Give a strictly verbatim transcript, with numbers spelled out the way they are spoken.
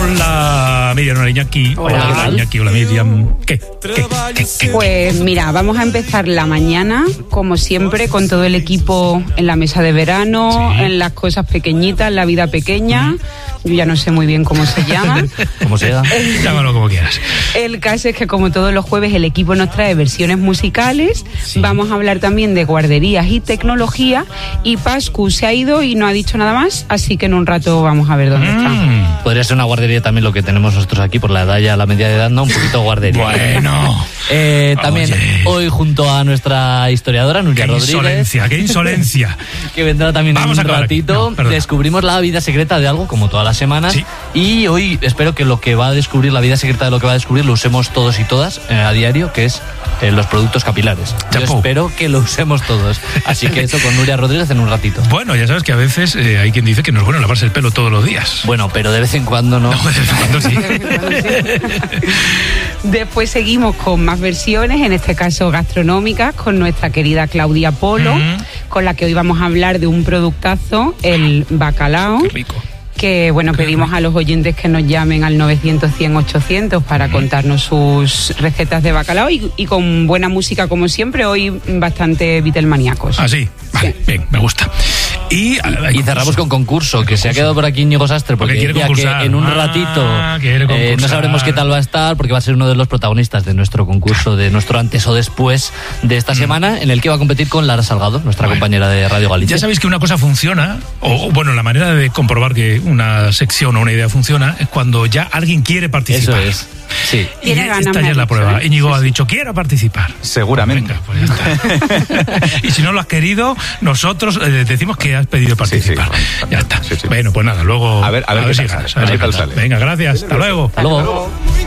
Hola, Miriam, hola Iñaki. Hola, hola Iñaki, hola Miriam. ¿Qué? ¿Qué? ¿Qué? ¿Qué? Pues mira, vamos a empezar la mañana, como siempre, con todo el equipo en la mesa de verano, sí. en las cosas pequeñitas, la vida pequeña. Yo ya no sé muy bien cómo se llama. ¿Cómo se llama? Llámalo como quieras. El caso es que, como todos los jueves, el equipo nos trae versiones musicales. Sí. Vamos a hablar también de guarderías y tecnología. Y Pascu se ha ido y no ha dicho nada más, así que en un rato vamos a ver dónde mm. está. Podría ser una guardería también lo que tenemos nosotros aquí, por la edad ya, la media de edad, ¿no? Un poquito guardería. Bueno. Eh, también Oye. hoy junto a nuestra historiadora, Nuria qué Rodríguez. ¡Qué insolencia, qué insolencia! Que vendrá también vamos en un a ratito. No, descubrimos la vida secreta de algo, como todas las semanas. Sí. Y hoy espero que lo que va a descubrir, la vida secreta de lo que va a descubrir, lo usemos todos y todas eh, a diario, que es eh, los productos capilares. Chapo. Yo espero que lo usemos todos. Así que eso con Nuria Rodríguez en un ratito. Bueno, ya sabes que a veces eh, hay quien dice que no es bueno lavarse el pelo todos los días. Bueno, pero de vez en cuando no. No, de vez en cuando sí. Después seguimos con más versiones, en este caso gastronómicas, con nuestra querida Claudia Polo, mm. con la que hoy vamos a hablar de un productazo, el bacalao. Qué rico. Que bueno, pedimos a los oyentes que nos llamen al novecientos cien ochocientos para mm. contarnos sus recetas de bacalao y, y con buena música como siempre, hoy bastante Beatlemaníacos. Ah, sí, vale, sí. Bien, me gusta. Y, y cerramos con concurso, que concurso. Se ha quedado por aquí Íñigo Sastre, porque, porque decía que en un ratito ah, eh, no sabremos qué tal va a estar, porque va a ser uno de los protagonistas de nuestro concurso, de nuestro antes o después de esta mm. semana, en el que va a competir con Lara Salgado, nuestra bueno. compañera de Radio Galicia. Ya sabéis que una cosa funciona, o bueno, la manera de comprobar que una sección o una idea funciona es cuando ya alguien quiere participar. Eso es. Sí. Y esta ya es la prueba. ¿eh? Íñigo sí, ha dicho, quiero participar. Seguramente. Venga, pues ya está. Y si no lo has querido, nosotros eh, decimos que has pedido participar. Sí, sí, ya está. Sí, sí. Bueno, pues nada, luego... A ver, a ver, a ver, qué, si tal, ganas, a ver, a ver qué tal sale. Venga, gracias. Hasta luego. Hasta luego.